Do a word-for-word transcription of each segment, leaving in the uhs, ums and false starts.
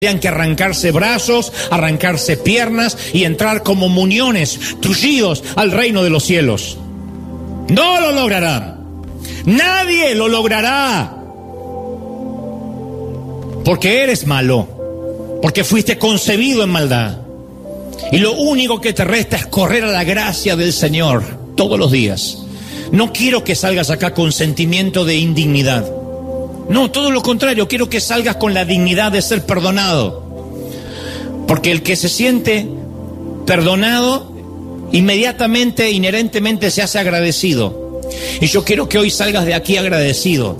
Tendrían que arrancarse brazos, arrancarse piernas y entrar como muñones, tullidos al reino de los cielos. No lo lograrán. Nadie lo logrará. Porque eres malo. Porque fuiste concebido en maldad. Y lo único que te resta es correr a la gracia del Señor todos los días. No quiero que salgas acá con sentimiento de indignidad. No, todo lo contrario, quiero que salgas con la dignidad de ser perdonado. Porque el que se siente perdonado, inmediatamente, inherentemente se hace agradecido. Y yo quiero que hoy salgas de aquí agradecido.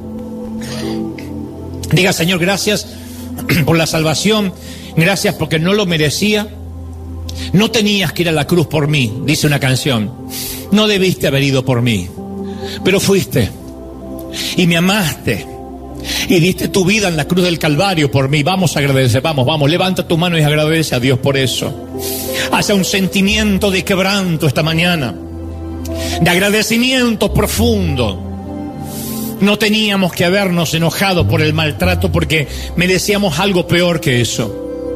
Diga: Señor, gracias por la salvación, gracias porque no lo merecía. No tenías que ir a la cruz por mí, dice una canción. No debiste haber ido por mí, pero fuiste y me amaste. Y diste tu vida en la cruz del Calvario por mí. Vamos a agradecer, vamos, vamos, levanta tu mano y agradece a Dios por eso. Haya un sentimiento de quebranto esta mañana, de agradecimiento profundo. No teníamos que habernos enojado por el maltrato, porque merecíamos algo peor que eso.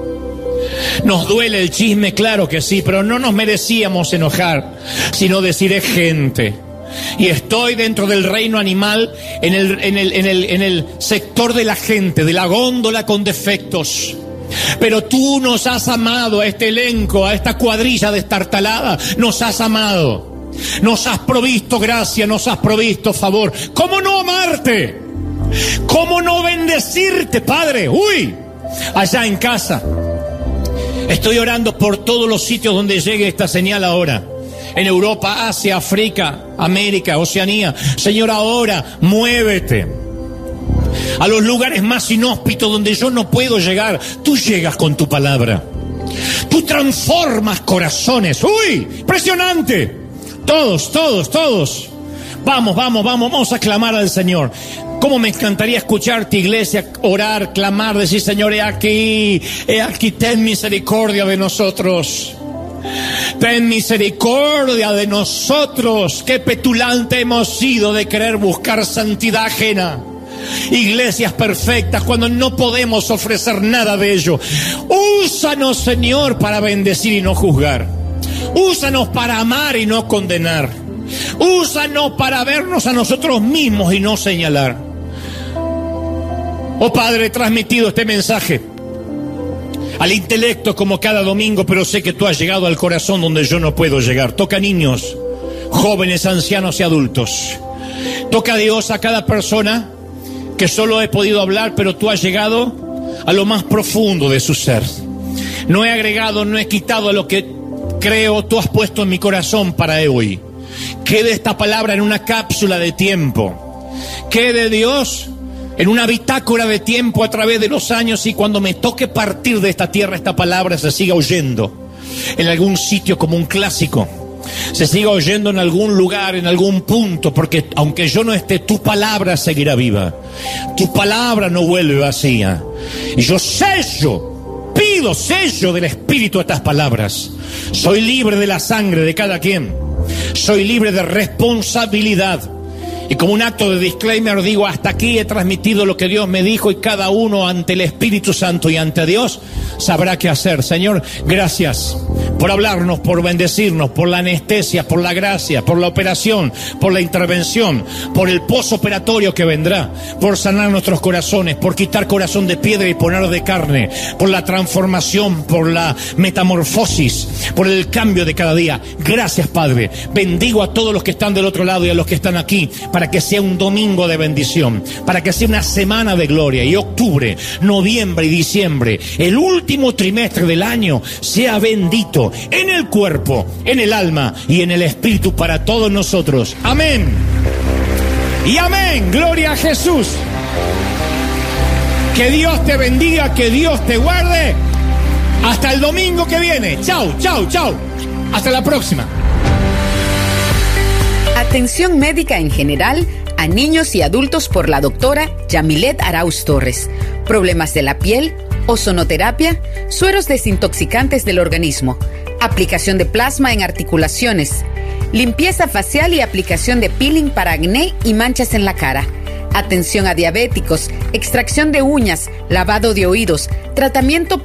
Nos duele el chisme, claro que sí, pero no nos merecíamos enojar, sino decir: es gente. Y estoy dentro del reino animal, en el, en el, en el, en el sector de la gente, de la góndola con defectos. Pero tú nos has amado, a este elenco, a esta cuadrilla destartalada, nos has amado. Nos has provisto gracia, nos has provisto favor. ¿Cómo no amarte? ¿Cómo no bendecirte, Padre? Uy, allá en casa. Estoy orando por todos los sitios donde llegue esta señal ahora. En Europa, Asia, África, América, Oceanía. Señor, ahora muévete a los lugares más inhóspitos donde yo no puedo llegar. Tú llegas con tu palabra. Tú transformas corazones. ¡Uy! ¡Impresionante! Todos, todos, todos. Vamos, vamos, vamos, vamos a clamar al Señor. Cómo me encantaría escucharte, iglesia, orar, clamar, decir: Señor, he aquí, he aquí, ten misericordia de nosotros. Ten misericordia de nosotros. Qué petulante hemos sido de querer buscar santidad ajena. Iglesias perfectas cuando no podemos ofrecer nada de ello. Úsanos, Señor, para bendecir y no juzgar. Úsanos para amar y no condenar. Úsanos para vernos a nosotros mismos y no señalar. Oh Padre, he transmitido este mensaje al intelecto como cada domingo, pero sé que tú has llegado al corazón donde yo no puedo llegar. Toca a niños, jóvenes, ancianos y adultos. Toca a Dios a cada persona que solo he podido hablar, pero tú has llegado a lo más profundo de su ser. No he agregado, no he quitado a lo que creo tú has puesto en mi corazón para hoy. Quede esta palabra en una cápsula de tiempo. Quede Dios en una bitácora de tiempo a través de los años, y cuando me toque partir de esta tierra, esta palabra se siga oyendo en algún sitio como un clásico. Se siga oyendo en algún lugar, en algún punto, porque aunque yo no esté, tu palabra seguirá viva. Tu palabra no vuelve vacía. Y yo sello, pido sello del Espíritu a estas palabras. Soy libre de la sangre de cada quien. Soy libre de responsabilidad. Y como un acto de disclaimer digo: hasta aquí he transmitido lo que Dios me dijo, y cada uno ante el Espíritu Santo y ante Dios sabrá qué hacer. Señor, gracias por hablarnos, por bendecirnos, por la anestesia, por la gracia, por la operación, por la intervención, por el posoperatorio que vendrá, por sanar nuestros corazones, por quitar corazón de piedra y poner de carne, por la transformación, por la metamorfosis, por el cambio de cada día. Gracias, Padre. Bendigo a todos los que están del otro lado y a los que están aquí, para que sea un domingo de bendición, para que sea una semana de gloria, y octubre, noviembre y diciembre, el último trimestre del año, sea bendito en el cuerpo, en el alma y en el espíritu para todos nosotros. Amén y amén. Gloria a Jesús. Que Dios te bendiga, que Dios te guarde. Hasta el domingo que viene. Chau, chau, chau. Hasta la próxima. Atención médica en general a niños y adultos por la doctora Yamilet Arauz Torres. Problemas de la piel, ozonoterapia, sueros desintoxicantes del organismo, aplicación de plasma en articulaciones, limpieza facial y aplicación de peeling para acné y manchas en la cara. Atención a diabéticos, extracción de uñas, lavado de oídos, tratamiento